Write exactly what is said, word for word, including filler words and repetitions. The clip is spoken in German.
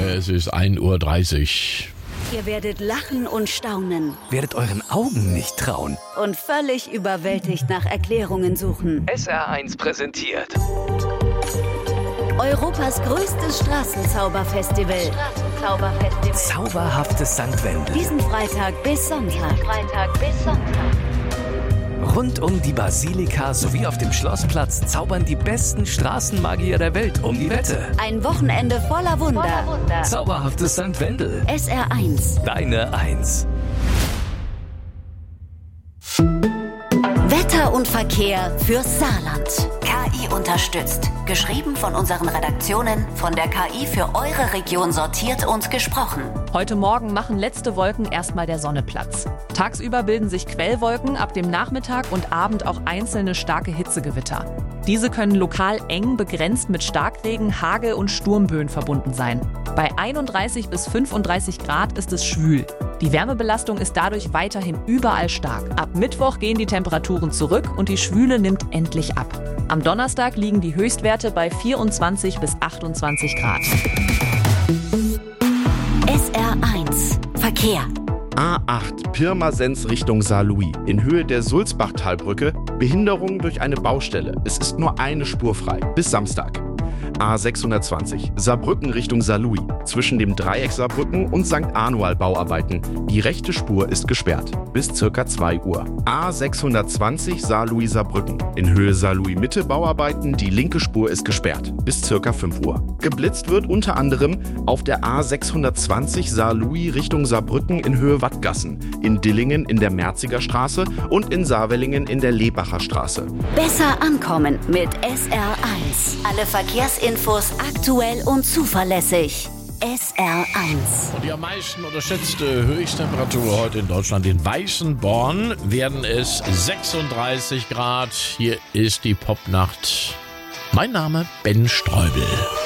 Es ist ein Uhr dreißig. Ihr werdet lachen und staunen. Werdet euren Augen nicht trauen. Und völlig überwältigt nach Erklärungen suchen. S R eins präsentiert Europas größtes Straßenzauberfestival. Straßenzauberfestival. Zauberhaftes Sankt Wendel. Diesen Freitag bis Sonntag. Freitag bis Sonntag. Rund um die Basilika sowie auf dem Schlossplatz zaubern die besten Straßenmagier der Welt um die Wette. Ein Wochenende voller Wunder. Voller Wunder. Zauberhaftes Sankt Wendel. S R eins. Deine Eins. Wetter und Verkehr fürs Saarland. K I unterstützt. Geschrieben von unseren Redaktionen, von der K I für eure Region sortiert und gesprochen. Heute Morgen machen letzte Wolken erstmal der Sonne Platz. Tagsüber bilden sich Quellwolken, ab dem Nachmittag und Abend auch einzelne starke Hitzegewitter. Diese können lokal eng begrenzt mit Starkregen, Hagel und Sturmböen verbunden sein. Bei einunddreißig bis fünfunddreißig Grad ist es schwül. Die Wärmebelastung ist dadurch weiterhin überall stark. Ab Mittwoch gehen die Temperaturen zurück und die Schwüle nimmt endlich ab. Am Donnerstag liegen die Höchstwerte bei vierundzwanzig bis achtundzwanzig Grad. S R eins. Verkehr. A acht Pirmasens Richtung Saarlouis. In Höhe der Sulzbachtalbrücke Behinderung durch eine Baustelle. Es ist nur eine Spur frei. Bis Samstag. A sechshundertzwanzig Saarbrücken Richtung Saarlouis. Zwischen dem Dreieck Saarbrücken und Sankt Anual Bauarbeiten. Die rechte Spur ist gesperrt. Bis circa zwei Uhr. A sechshundertzwanzig Saarlouis Saarbrücken. In Höhe Saarlouis Mitte Bauarbeiten. Die linke Spur ist gesperrt. Bis circa fünf Uhr. Geblitzt wird unter anderem auf der A sechshundertzwanzig Saarlouis Richtung Saarbrücken in Höhe Wattgassen. In Dillingen in der Merziger Straße und in Saarwellingen in der Lebacher Straße. Besser ankommen mit S R eins. Alle Verkehrsinfos aktuell und zuverlässig. S R eins. Und die am meisten unterschätzte Höchsttemperatur heute in Deutschland in Weißenborn werden es sechsunddreißig Grad. Hier ist die Popnacht. Mein Name Ben Streubel.